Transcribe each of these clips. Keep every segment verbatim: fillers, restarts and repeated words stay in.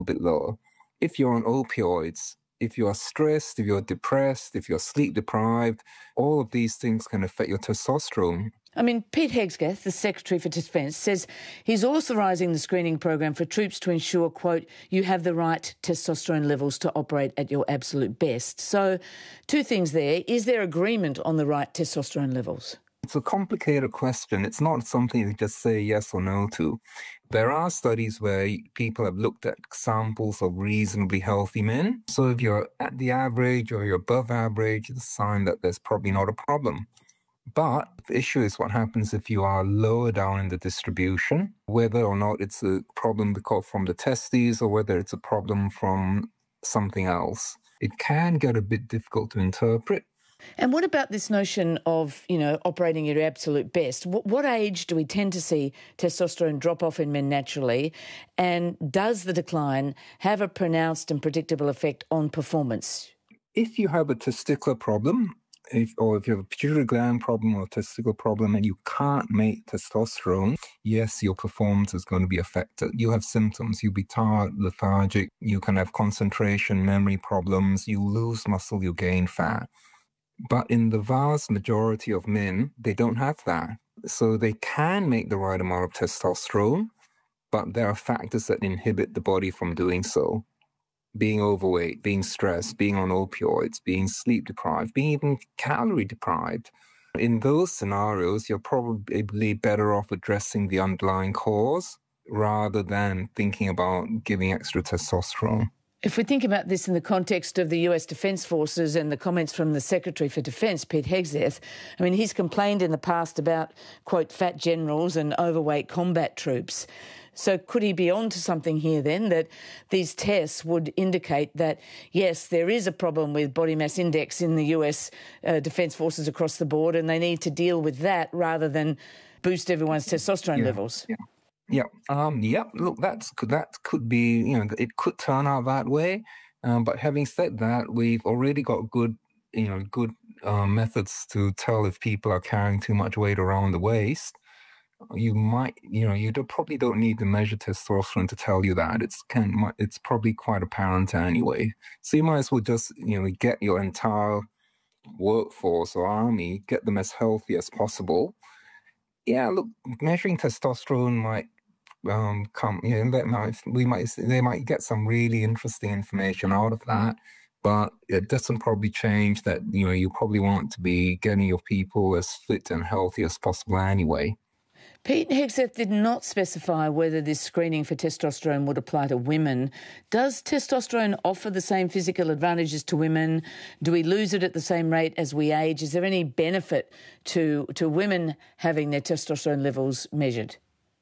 bit lower. If you're on opioids, if you are stressed, if you're depressed, if you're sleep deprived, all of these things can affect your testosterone. I mean, Pete Hegseth, the Secretary for Defence, says he's authorising the screening program for troops to ensure, quote, you have the right testosterone levels to operate at your absolute best. So, two things there. Is there agreement on the right testosterone levels? It's a complicated question. It's not something you just say yes or no to. There are studies where people have looked at samples of reasonably healthy men. So if you're at the average or you're above average, it's a sign that there's probably not a problem. But the issue is what happens if you are lower down in the distribution, whether or not it's a problem because from the testes or whether it's a problem from something else. It can get a bit difficult to interpret. And what about this notion of, you know, operating at your absolute best? What, what age do we tend to see testosterone drop off in men naturally? And does the decline have a pronounced and predictable effect on performance? If you have a testicular problem, if, or if you have a pituitary gland problem or a testicular problem and you can't make testosterone, yes, your performance is going to be affected. You have symptoms. You'll be tired, lethargic. You can have concentration, memory problems. You lose muscle, you gain fat. But in the vast majority of men, they don't have that. So they can make the right amount of testosterone, but there are factors that inhibit the body from doing so. Being overweight, being stressed, being on opioids, being sleep deprived, being even calorie deprived. In those scenarios, you're probably better off addressing the underlying cause rather than thinking about giving extra testosterone. If we think about this in the context of the U S Defence Forces and the comments from the Secretary for Defence, Pete Hegseth, I mean, he's complained in the past about, quote, fat generals and overweight combat troops. So could he be on to something here then, that these tests would indicate that, yes, there is a problem with body mass index in the U S uh, Defence Forces across the board and they need to deal with that rather than boost everyone's testosterone yeah, levels? Yeah. Yeah, um, yeah. Look, that's that could be, you know, it could turn out that way. Um, but having said that, we've already got good, you know, good uh, methods to tell if people are carrying too much weight around the waist. You might, you know, you don't, probably don't need to measure testosterone to tell you that. It's can, it's probably quite apparent anyway. So you might as well just, you know, get your entire workforce or army, get them as healthy as possible. Yeah, look, measuring testosterone might. Um, come, you know, that might, we might, they might get some really interesting information out of that, but it doesn't probably change that, you know, you probably want to be getting your people as fit and healthy as possible anyway. Pete Hegseth did not specify whether this screening for testosterone would apply to women. Does testosterone offer the same physical advantages to women? Do we lose it at the same rate as we age? Is there any benefit to, to women having their testosterone levels measured?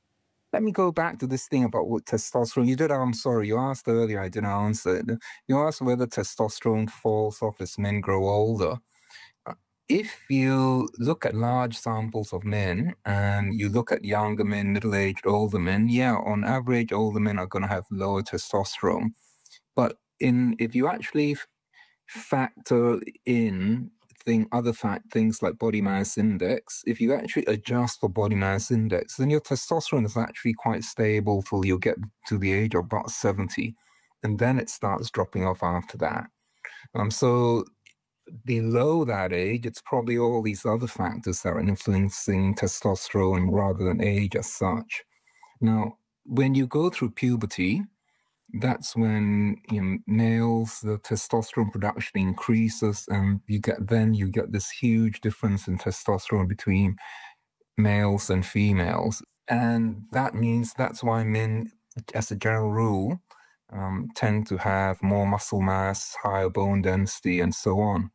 Let me go back to this thing about what testosterone. You did, I'm sorry, you asked earlier, I didn't answer it. You asked whether testosterone falls off as men grow older. If you look at large samples of men and you look at younger men, middle-aged, older men, yeah, on average, older men are going to have lower testosterone. But in if you actually factor in Thing, other fact things like body mass index, if you actually adjust for body mass index, then your testosterone is actually quite stable till you get to the age of about seventy, and then it starts dropping off after that. Um, so below that age, it's probably all these other factors that are influencing testosterone rather than age as such. Now, when you go through puberty, that's when, you know, males, the testosterone production increases, and you get then you get this huge difference in testosterone between males and females. And that means that's why men, as a general rule, um, tend to have more muscle mass, higher bone density, and so on.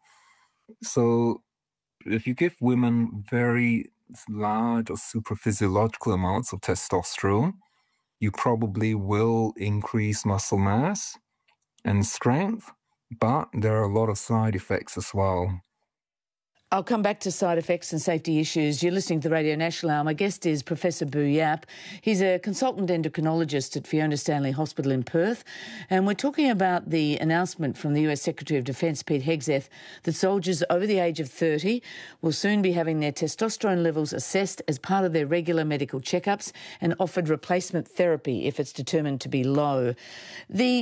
So if you give women very large or supraphysiological amounts of testosterone, you probably will increase muscle mass and strength, but there are a lot of side effects as well. I'll come back to side effects and safety issues. You're listening to the Radio National Hour. My guest is Professor Bu Yap. He's a consultant endocrinologist at Fiona Stanley Hospital in Perth. And we're talking about the announcement from the U S Secretary of Defence, Pete Hegseth, that soldiers over the age of thirty will soon be having their testosterone levels assessed as part of their regular medical checkups and offered replacement therapy if it's determined to be low. The